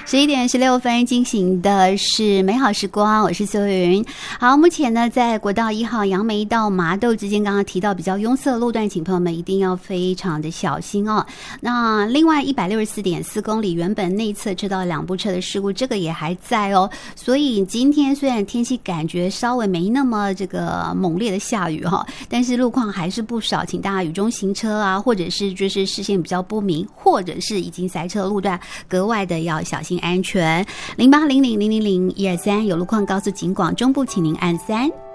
11:16进行的是美好时光，我是苏云。好，目前呢在国道1号杨梅到麻豆之间，刚刚提到比较拥塞的路段，请朋友们一定要非常的小心哦。那另外164.4公里原本内侧车道2部车的事故，这个也还在哦。所以今天虽然天气感觉稍微没那么这个猛烈的下雨哈，但是路况还是不少，请大家雨中行车啊，或者是就是视线比较不明，或者是已经塞车的路段，格外的要小心安全。0800000123有路况告诉警广中部，请您按3。